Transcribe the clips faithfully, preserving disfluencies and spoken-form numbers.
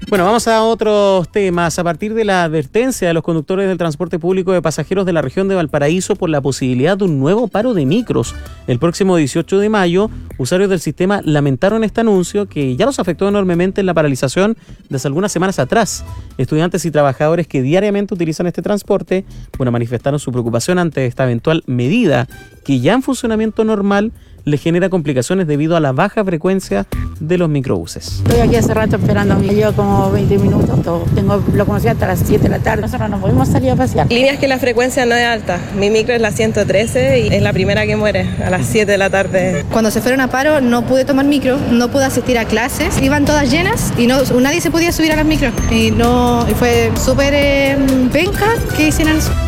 Bueno, vamos a otros temas. A partir de la advertencia de los conductores del transporte público de pasajeros de la región de Valparaíso por la posibilidad de un nuevo paro de micros el próximo dieciocho de mayo, usuarios del sistema lamentaron este anuncio que ya los afectó enormemente en la paralización de hace algunas semanas atrás. Estudiantes y trabajadores que diariamente utilizan este transporte, bueno, manifestaron su preocupación ante esta eventual medida que ya en funcionamiento normal le genera complicaciones debido a la baja frecuencia de los microbuses. Estoy aquí hace rato esperando, me llevo como veinte minutos, todo. Tengo, lo conocí hasta las siete de la tarde, nosotros no podemos salir a pasear. Líneas que la frecuencia no es alta, mi micro es la ciento trece y es la primera que muere a las siete de la tarde. Cuando se fueron a paro no pude tomar micro, no pude asistir a clases, iban todas llenas y no nadie se podía subir a las micros. Y, no, y fue súper eh, penca que hicieran eso.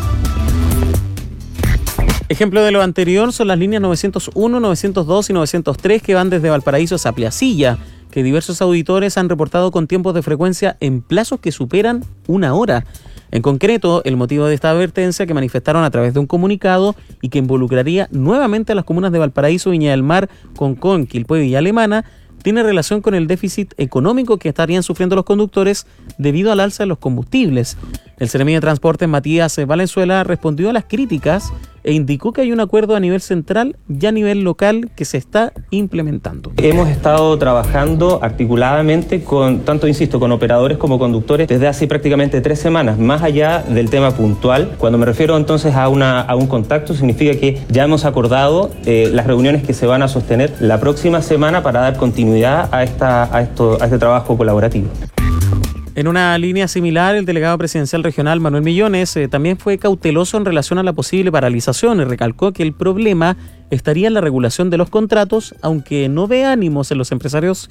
Ejemplo de lo anterior son las líneas novecientos uno, novecientos dos y novecientos tres que van desde Valparaíso a Sapliacilla, que diversos auditores han reportado con tiempos de frecuencia en plazos que superan una hora. En concreto, el motivo de esta advertencia que manifestaron a través de un comunicado y que involucraría nuevamente a las comunas de Valparaíso, Viña del Mar, Concón, Quilpué y Alemana, tiene relación con el déficit económico que estarían sufriendo los conductores debido al alza de los combustibles. El Seremi de Transportes, Matías Valenzuela, respondió a las críticas e indicó que hay un acuerdo a nivel central y a nivel local que se está implementando. Hemos estado trabajando articuladamente con, tanto insisto, con operadores como conductores desde hace prácticamente tres semanas, más allá del tema puntual. Cuando me refiero entonces a, una, a un contacto, significa que ya hemos acordado eh, las reuniones que se van a sostener la próxima semana para dar continuidad a, esta, a, esto, a este trabajo colaborativo. En una línea similar, el delegado presidencial regional Manuel Millones eh, también fue cauteloso en relación a la posible paralización y recalcó que el problema estaría en la regulación de los contratos, aunque no ve ánimos en los empresarios